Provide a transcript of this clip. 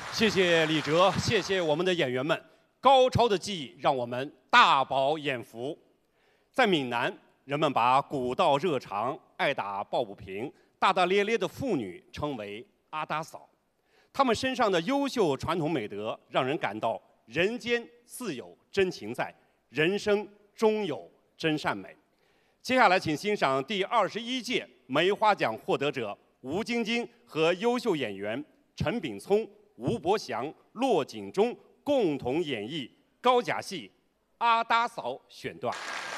谢谢李哲，谢谢我们的演员们，高超的技艺让我们大饱眼福。在闽南，人们把古道热肠、爱打抱不平、大大咧咧的妇女称为阿达嫂，她们身上的优秀传统美德，让人感到人间自有真情在，人生终有真善美。接下来，请欣赏第21届梅花奖获得者吴晶晶和优秀演员陈炳聪、吴伯祥、骆景忠共同演绎高甲戏《阿达嫂》选段。